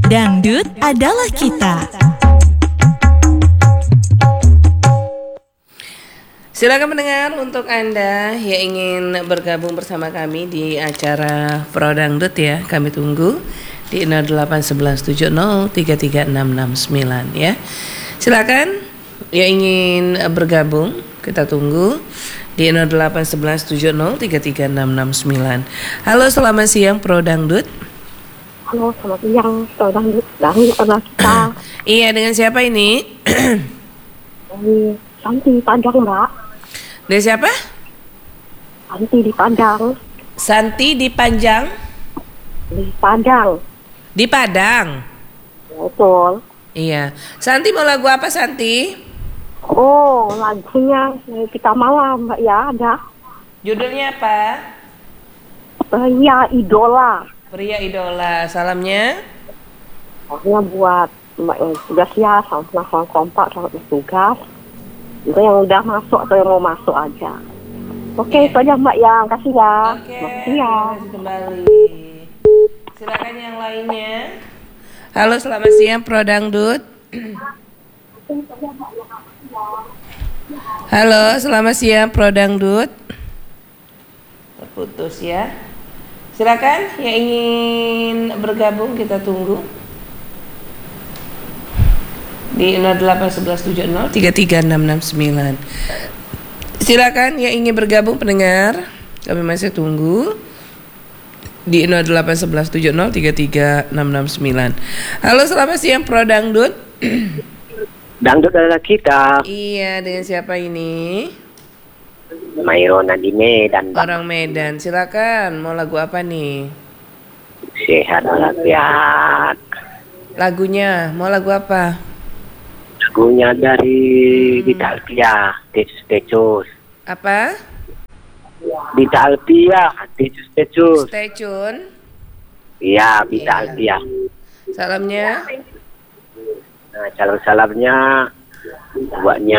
Dangdut adalah kita. Silakan pendengar, untuk Anda yang ingin bergabung bersama kami di acara Pro Dangdut ya, kami tunggu di 081170336669 ya. Silakan yang ingin bergabung, kita tunggu di 081170336669. Halo, selamat siang Pro Dangdut. Halo, selamat siang Pro Dangdut. Dangdut adalah kita. Iya, dengan siapa ini? Dari Santi Padang, Mbak. Dari siapa? Santi di Padang. Santi di Panjang? Di Padang. Di Padang. Betul. Iya. Santi mau lagu apa, Santi? Oh, lagunya Kita Malam, Mbak ya, ada. Judulnya apa? Pria Idola. Pria Idola. Salamnya? Pokoknya buat Mbak yang tugas ya, sama kompak, sama tugas. Itu yang udah masuk atau yang mau masuk aja. Oke, itu aja Mbak ya, kasih ya. Oke, Siang. terima kasih kembali. Silakan yang lainnya. Halo, selamat siang Pro Dangdut. Halo, selamat siang Pro Dangdut. Terputus ya. Silakan yang ingin bergabung, kita tunggu di 081170336669. Silakan yang ingin bergabung pendengar, kami masih tunggu di 081170336669. Halo, selamat siang Pro Dangdut. Dangdut adalah kita. Iya, dengan siapa ini? Mairona di Medan. Orang Medan. Silakan, mau lagu apa nih? Sehat walafiat. Lagunya, mau lagu apa? Lagunya dari Dita Alpia, Tecus. Apa? Dita Alpia, Tecus. Stay tune. Iya, Dita Iya. Alpia. Salamnya. Nah, calon salamnya buatnya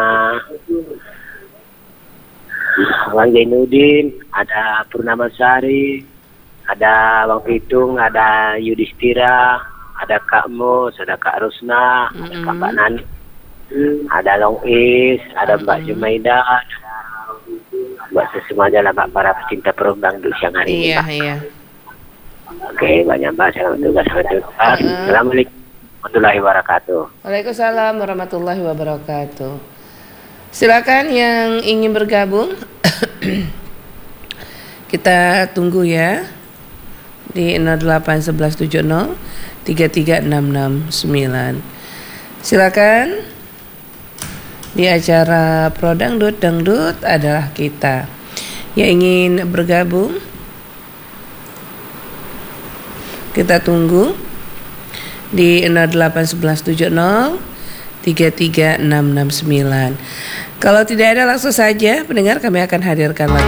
Bang Zainuddin, ada Purnama Sari, ada Bang Pitung, ada Yudhistira, ada Kak Mus, ada Kak Rusna, ada Kak Mbak Nani, ada Long Is, ada Mbak Jumaida, buat semuanya lah Mbak, para pecinta program di siang hari ini Iya, Mbak. iya. Oke, banyak Mbak, selamat tugas. Assalamualaikum warahmatullahi wabarakatuh. Waalaikumsalam warahmatullahi wabarakatuh. Silakan yang ingin bergabung. Kita tunggu ya di 081170336669. Silakan di acara Pro Dangdut, Dangdut adalah kita. Yang ingin bergabung, kita tunggu di 081170336669. Kalau tidak ada, langsung saja pendengar, kami akan hadirkan lagu